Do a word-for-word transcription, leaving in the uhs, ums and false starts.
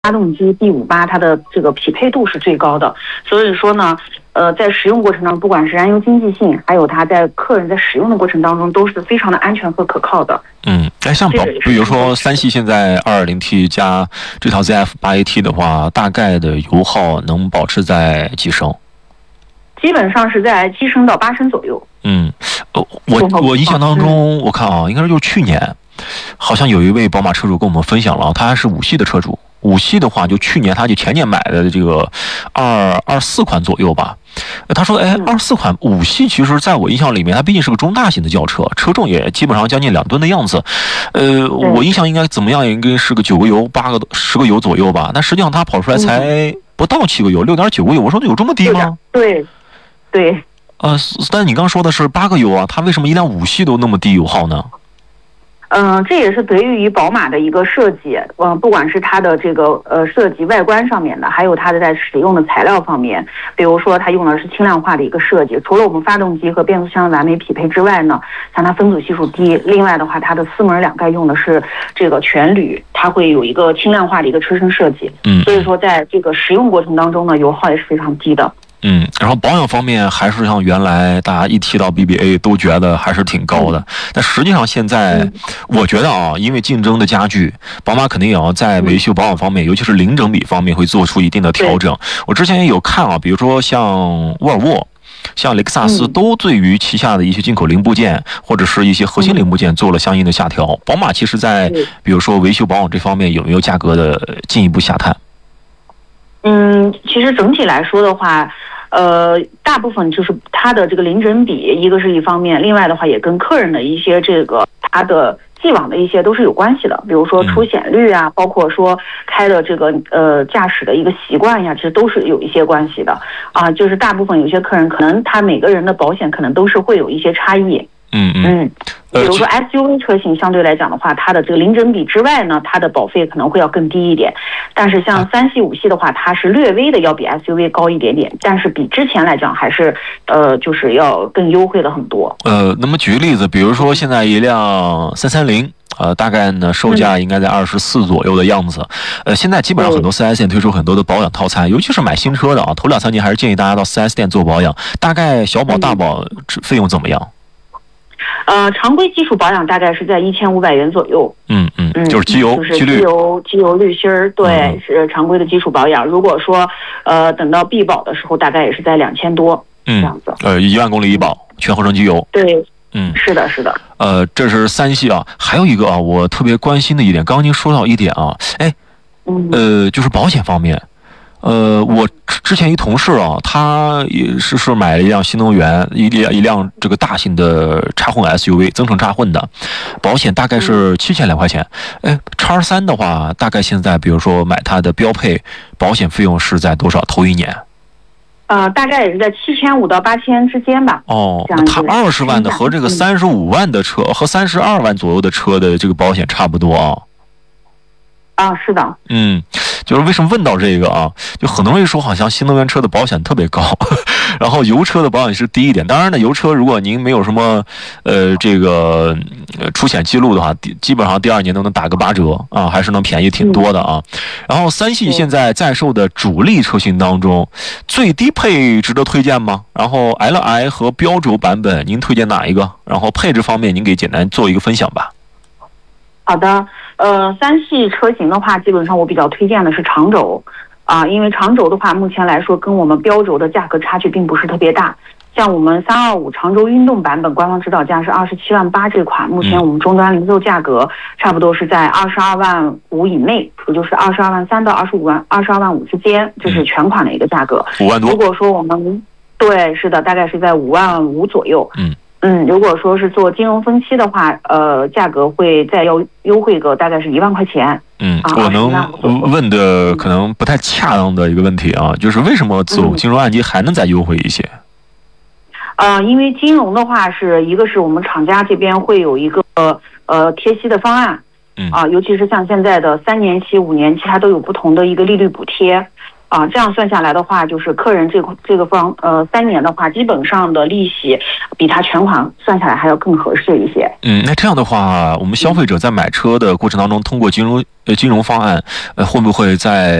发动机 B 五八它的这个匹配度是最高的，所以说呢，呃，在使用过程当中，不管是燃油经济性，还有它在客人在使用的过程当中，都是非常的安全和可靠的。 嗯，哎，像宝，比如说三系现在 二点零 T 加这套 Z F 八 A T 的话，大概的油耗能保持在几升？ 基本上是在七升到八升左右。 嗯，呃，我我印象当中，我看啊，应该是就是去年，好像有一位宝马车主跟我们分享了，他还是五系的车主。五系的话，就去年他就前年买的这个二二四款左右吧。他说：“哎，二四款五系，其实在我印象里面，它毕竟是个中大型的轿车，车重也基本上将近两吨的样子。呃，我印象应该怎么样，应该是个九个油、八个、十个油左右吧。但实际上它跑出来才不到七个油，六点九个油。我说有这么低吗？ 对，对。 呃，但你刚说的是八个油啊，它为什么一辆五系都那么低油耗呢？” 嗯、呃，这也是得益于宝马的一个设计，嗯、呃，不管是它的这个呃设计外观上面的，还有它的在使用的材料方面，比如说它用的是轻量化的一个设计，除了我们发动机和变速箱完美匹配之外呢，像它分组系数低，另外的话它的四门两盖用的是这个全铝，它会有一个轻量化的一个车身设计，嗯，所以说在这个使用过程当中呢，油耗也是非常低的。 嗯，然后保养方面还是像原来大家一提到 B B A 都觉得还是挺高的，嗯、但实际上现在、嗯、我觉得啊，因为竞争的加剧，宝马肯定也要在维修保养方面，嗯、尤其是零整比方面会做出一定的调整。我之前也有看啊，比如说像沃尔沃、像雷克萨斯都对于旗下的一些进口零部件、嗯、或者是一些核心零部件做了相应的下调。宝马其实在比如说维修保养这方面有没有价格的进一步下探？ 嗯，其实整体来说的话，呃，大部分就是它的这个零整比，一个是一方面，另外的话也跟客人的一些这个它的既往的一些都是有关系的，比如说出险率啊，包括说开的这个呃驾驶的一个习惯呀，其实都是有一些关系的啊。就是大部分有些客人可能他每个人的保险可能都是会有一些差异。 嗯嗯， 比如说 S U V 车型相对来讲的话，它的这个零整比之外呢，它的保费可能会要更低一点。但是像三系、五系的话，它是略微的要比 S U V 高一点点，但是比之前来讲还是呃就是要更优惠了很多。 呃，那么举个例子，比如说现在一辆三三零。呃，大概呢，售价应该在二十四左右的样子。呃，现在基本上很多 四 S 店推出很多的保养套餐，尤其是买新车的啊，头两三年还是建议大家到四 S 店做保养。大概小保、大保费用怎么样？ 呃，常规基础保养大概是在一千五百元左右。 嗯嗯，就是机油、 就是机油、机油滤芯儿，对，嗯、是常规的基础保养。如果说呃等到必保的时候，大概也是在两千多，嗯，这样子。呃， 一万公里一保，全合成机油。 对。 嗯， 是的，是的。 呃，这是三系啊，还有一个啊，我特别关心的一点，刚刚您说到一点啊，哎，呃，就是保险方面，呃，我之前一同事啊，他也是是买了一辆新能源，一辆一辆这个大型的插混 S U V， 增程插混的，保险大概是七千来块钱。哎，叉三的话，大概现在比如说买它的标配，保险费用是在多少？头一年？ 呃，大概也是在七千五到八千之间吧。 哦，那它二十万的和这个三十五万的车、嗯、和三十二万左右的车的这个保险差不多啊。 啊，是的。 嗯，就是为什么问到这个啊？就很多人说好像新能源车的保险特别高，然后油车的保险是低一点。当然呢，油车如果您没有什么呃这个出险记录的话，基本上第二年都能打个八折啊，还是能便宜挺多的啊。嗯、然后三系现在在售的主力车型当中，最低配值得推荐吗？然后 L I 和标轴版本您推荐哪一个？然后配置方面您给简单做一个分享吧。 好的。呃，三系车型的话，基本上我比较推荐的是长轴，啊，因为长轴的话，目前来说跟我们标轴的价格差距并不是特别大。像我们三二五长轴运动版本官方指导价是二十七万八这款，目前我们终端零售价格差不多是在二十二万五以内，也就是二十二万三到二十五万二十二万五之间，这是全款的一个价格。 五万多。 如果说我们对是的，大概是在五万五左右。嗯。嗯，如果说是做金融分期的话，呃，价格会再要优惠个大概是一万块钱。 嗯，我能问的可能不太恰当的一个问题啊，就是为什么走金融按揭还能再优惠一些？ 呃，因为金融的话是一个是我们厂家这边会有一个呃贴息的方案，啊、呃，尤其是像现在的三年期、五年期，它都有不同的一个利率补贴。 啊，这样算下来的话，就是客人这这个方呃三年的话，基本上的利息比他全款算下来还要更合适一些。 嗯，那这样的话，我们消费者在买车的过程当中，通过金融呃金融方案，呃会不会在